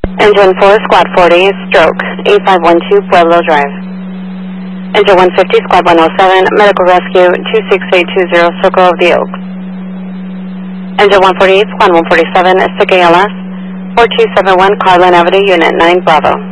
Engine 4, Squad 40, stroke, 8512 Pueblo Drive. Engine 150, Squad 107, Medical Rescue, 26820 Circle of the Oaks. Engine 148, Squad 147, SIG ALS, 4271 Carlin Avenue, Unit 9 Bravo.